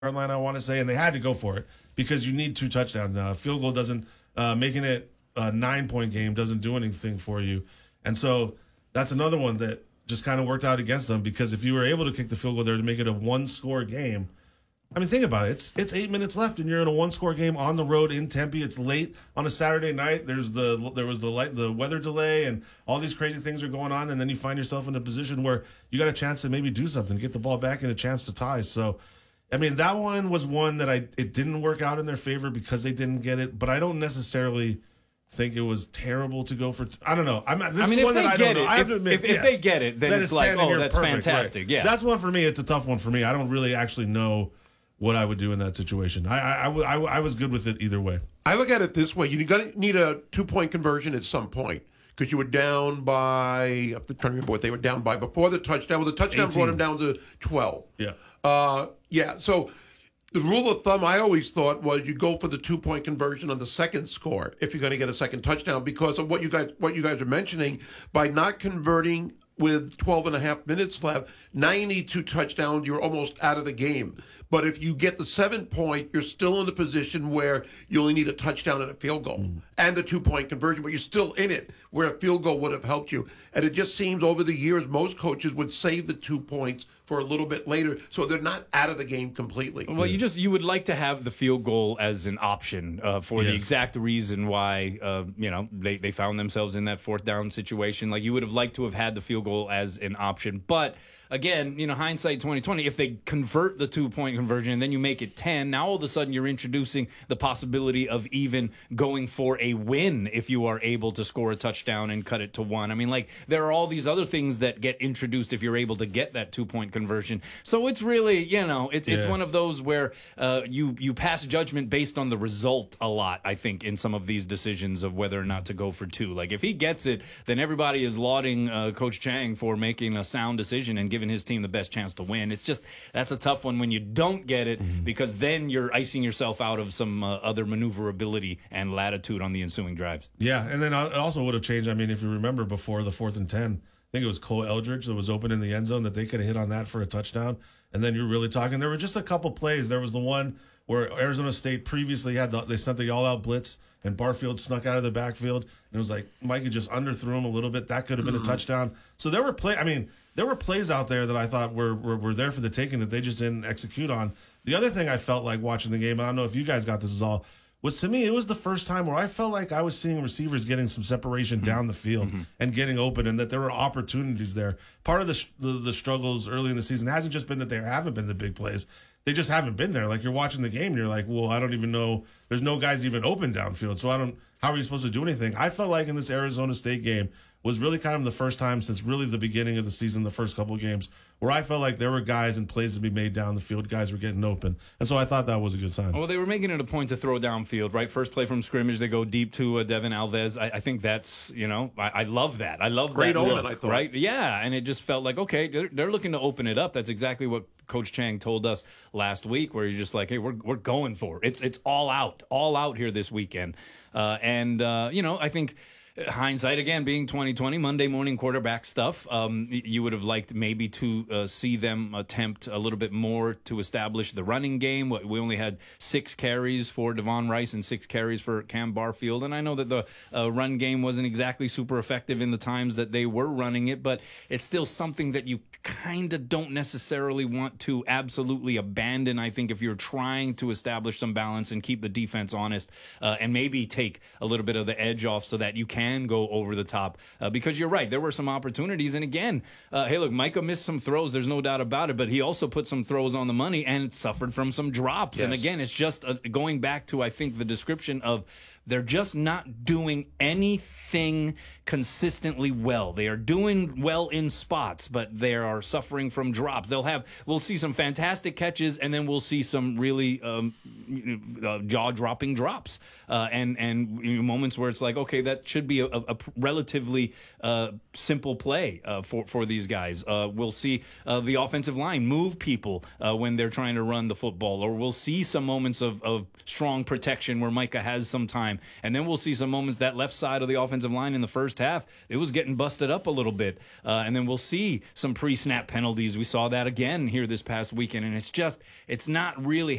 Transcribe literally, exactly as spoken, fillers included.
line, I want to say, and they had to go for it because you need two touchdowns. Uh, field goal doesn't uh, making it a nine point game doesn't do anything for you, and so that's another one that just kind of worked out against them because if you were able to kick the field goal there to make it a one score game. I mean, think about it. It's it's eight minutes left, and you're in a one-score game on the road in Tempe. It's late on a Saturday night. There's the there was the light the weather delay, and all these crazy things are going on. And then you find yourself in a position where you got a chance to maybe do something, get the ball back, and a chance to tie. So, I mean, that one was one that I it didn't work out in their favor because they didn't get it. But I don't necessarily think it was terrible to go for. T- I don't know. I'm this I mean, is if one they that I get don't know. it, I have if, to admit, if, yes, if they get it, then that it's is like, standing oh, here that's perfect, fantastic. right. Yeah, that's one for me. It's a tough one for me. I don't really actually know what I would do in that situation. I I, I, w- I, w- I was good with it either way. I look at it this way: you got to need a two-point conversion at some point because you were down by. I'm trying to remember what they were down by before the touchdown. Well, the touchdown eighteen. brought them down to twelve. Yeah. Uh, yeah. So the rule of thumb I always thought was you go for the two-point conversion on the second score if you're going to get a second touchdown because of what you guys what you guys are mentioning by not converting. With twelve and a half minutes left, now you need two touchdowns, you're almost out of the game. But if you get the seven point, you're still in the position where you only need a touchdown and a field goal mm. and a two-point conversion, but you're still in it where a field goal would have helped you. And it just seems over the years, most coaches would save the two points for a little bit later, so they're not out of the game completely. Well, you just you would like to have the field goal as an option uh, for yes. the exact reason why uh, you know they, they found themselves in that fourth down situation. Like you would have liked to have had the field goal as an option, but again, you know, hindsight twenty twenty. If they convert the two point conversion and then you make it ten, now all of a sudden you're introducing the possibility of even going for a win if you are able to score a touchdown and cut it to one. I mean, like there are all these other things that get introduced if you're able to get that two point conversion. So it's really, you know, it's yeah. it's one of those where uh, you you pass judgment based on the result a lot. I think in some of these decisions of whether or not to go for two. Like if he gets it, then everybody is lauding uh, Coach Chang for making a sound decision and giving his team the best chance to win. It's just that's a tough one when you don't get it mm-hmm. because then you're icing yourself out of some uh, other maneuverability and latitude on the ensuing drives. Yeah, and then it also would have changed. I mean, if you remember before the fourth and ten, I think it was Cole Eldridge that was open in the end zone that they could have hit on that for a touchdown. And then you're really talking. There were just a couple plays. There was the one where Arizona State previously had the, they sent the all-out blitz and Barfield snuck out of the backfield. And it was like Micah just underthrew him a little bit. That could have been mm-hmm. a touchdown. So there were play. I mean, there were plays out there that I thought were, were were there for the taking that they just didn't execute on. The other thing I felt like watching the game, and I don't know if you guys got this as all, was to me, it was the first time where I felt like I was seeing receivers getting some separation mm-hmm. down the field mm-hmm. and getting open and that there were opportunities there. Part of the, the the struggles early in the season hasn't just been that there haven't been the big plays. They just haven't been there. Like you're watching the game and you're like, well, I don't even know. There's no guys even open downfield. So I don't, how are you supposed to do anything? I felt like in this Arizona State game was really kind of the first time since really the beginning of the season, the first couple of games, where I felt like there were guys and plays to be made down the field. Guys were getting open. And so I thought that was a good sign. Well, they were making it a point to throw downfield, right? First play from scrimmage, they go deep to uh, Devin Alves. I, I think that's, you know, I, I love that. I love Great that. Great omen, I thought. Right? Yeah, and it just felt like, okay, they're, they're looking to open it up. That's exactly what Coach Chang told us last week, where he's just like, hey, we're we're going for it. It's, it's all out, all out here this weekend. Uh, and, uh, you know, I think hindsight, again, being twenty twenty, Monday morning quarterback stuff, um, you would have liked maybe to uh, see them attempt a little bit more to establish the running game. We only had six carries for Devon Rice and six carries for Cam Barfield, and I know that the uh, run game wasn't exactly super effective in the times that they were running it, but it's still something that you kind of don't necessarily want to absolutely abandon, I think, if you're trying to establish some balance and keep the defense honest uh, and maybe take a little bit of the edge off so that you can Can go over the top uh, because you're right. There were some opportunities. And again, uh, hey, look, Micah missed some throws. There's no doubt about it. But he also put some throws on the money and suffered from some drops. Yes. And again, it's just uh, going back to, I think, the description of they're just not doing anything consistently well. They are doing well in spots, but they are suffering from drops. They'll have, we'll see some fantastic catches, and then we'll see some really um, uh, jaw-dropping drops uh, and and you know, moments where it's like, okay, that should be a, a relatively uh, simple play uh, for for these guys. Uh, we'll see uh, the offensive line move people uh, when they're trying to run the football, or we'll see some moments of, of strong protection where Micah has some time, and then we'll see some moments that left side of the offensive line in the first half, it was getting busted up a little bit, uh, and then we'll see some pre-snap penalties. We saw that again here this past weekend, and it's just it's not really